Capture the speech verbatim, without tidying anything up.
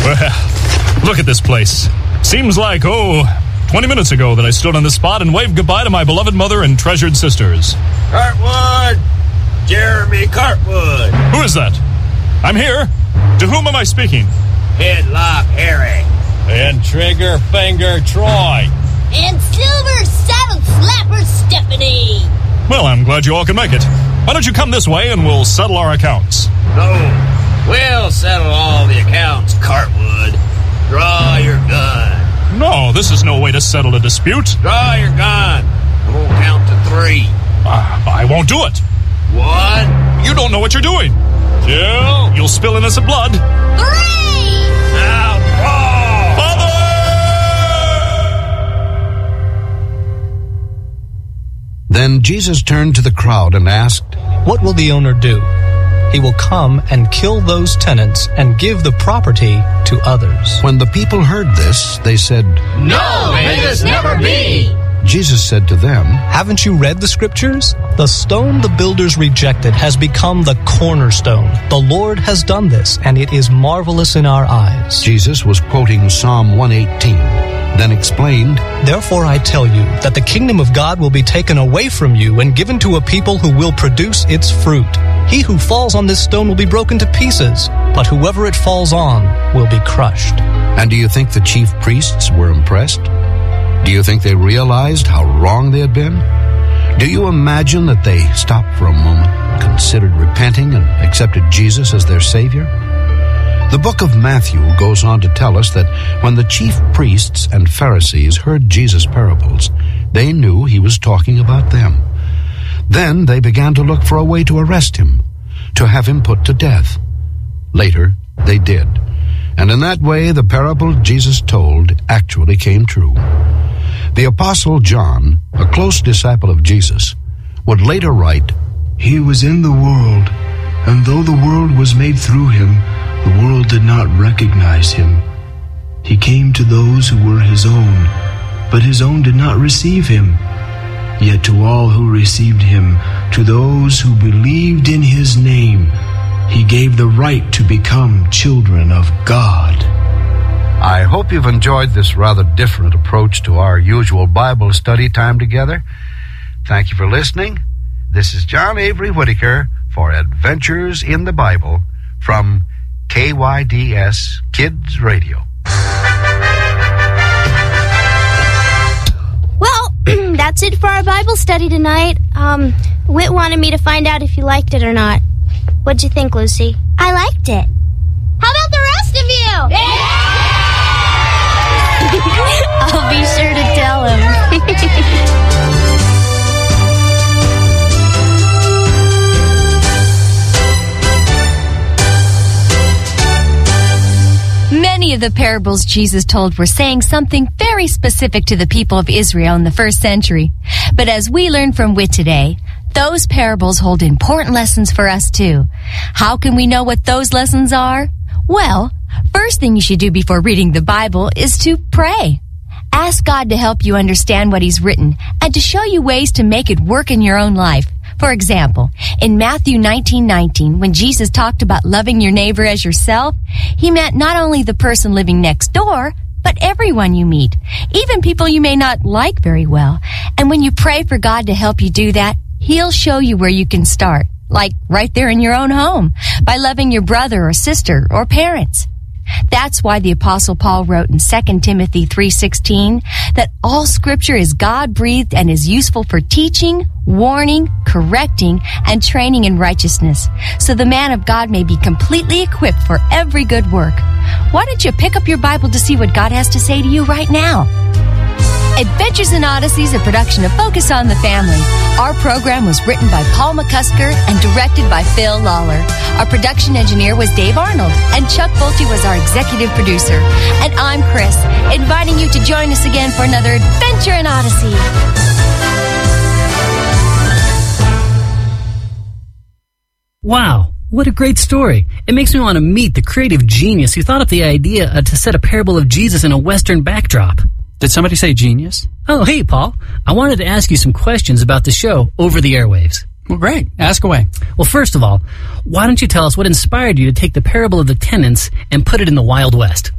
Well, look at this place. Seems like, oh, twenty minutes ago that I stood on this spot and waved goodbye to my beloved mother and treasured sisters. Cartwood! Jeremy Cartwood! Who is that? I'm here. To whom am I speaking? Headlock Harry. And Trigger Finger Troy. And Silver Saddle Slapper Stephanie. Well, I'm glad you all can make it. Why don't you come this way and we'll settle our accounts? No, we'll settle all the accounts, Cartwood. Draw your gun. No, this is no way to settle a dispute. Draw your gun. I'm gonna count to three. Uh, I won't do it. One. You don't know what you're doing. Two. You'll spill innocent blood. Three. Now draw. Father! Then Jesus turned to the crowd and asked, "What will the owner do? He will come and kill those tenants and give the property to others." When the people heard this, they said, No, may this never be. Jesus said to them, "Haven't you read the scriptures? The stone the builders rejected has become the cornerstone. The Lord has done this, and it is marvelous in our eyes." Jesus was quoting Psalm one eighteen, then explained, "Therefore I tell you that the kingdom of God will be taken away from you and given to a people who will produce its fruit. He who falls on this stone will be broken to pieces, but whoever it falls on will be crushed." And do you think the chief priests were impressed? Do you think they realized how wrong they had been? Do you imagine that they stopped for a moment, considered repenting, and accepted Jesus as their Savior? The book of Matthew goes on to tell us that when the chief priests and Pharisees heard Jesus' parables, they knew he was talking about them. Then they began to look for a way to arrest him, to have him put to death. Later, they did. And in that way, the parable Jesus told actually came true. The Apostle John, a close disciple of Jesus, would later write, "He was in the world, and though the world was made through him, the world did not recognize him. He came to those who were his own, but his own did not receive him. Yet to all who received him, to those who believed in his name, he gave the right to become children of God." I hope you've enjoyed this rather different approach to our usual Bible study time together. Thank you for listening. This is John Avery Whitaker for Adventures in the Bible from K Y D S Kids Radio. Well, that's it for our Bible study tonight. Um, Whit wanted me to find out if you liked it or not. What'd you think, Lucy? I liked it. How about the rest of you? Yeah! I'll be sure to tell him. Many of the parables Jesus told were saying something very specific to the people of Israel in the first century. But as we learn from Whit today, those parables hold important lessons for us too. How can we know what those lessons are? Well, first thing you should do before reading the Bible is to pray. Ask God to help you understand what He's written and to show you ways to make it work in your own life. For example, in Matthew nineteen nineteen, when Jesus talked about loving your neighbor as yourself, He meant not only the person living next door, but everyone you meet, even people you may not like very well. And when you pray for God to help you do that, He'll show you where you can start, like right there in your own home, by loving your brother or sister or parents. That's why the Apostle Paul wrote in Second Timothy three sixteen that all Scripture is God-breathed and is useful for teaching, warning, correcting, and training in righteousness, so the man of God may be completely equipped for every good work. Why don't you pick up your Bible to see what God has to say to you right now? Adventures in Odyssey is a production of Focus on the Family. Our program was written by Paul McCusker and directed by Phil Lawler. Our production engineer was Dave Arnold, and Chuck Bolte was our executive producer. And I'm Chris, inviting you to join us again for another Adventure in Odyssey. Wow, what a great story. It makes me want to meet the creative genius who thought up the idea uh, to set a parable of Jesus in a Western backdrop. Did somebody say genius? Oh, hey, Paul. I wanted to ask you some questions about the show over the airwaves. Well, great. Ask away. Well, first of all, why don't you tell us what inspired you to take the parable of the tenants and put it in the Wild West?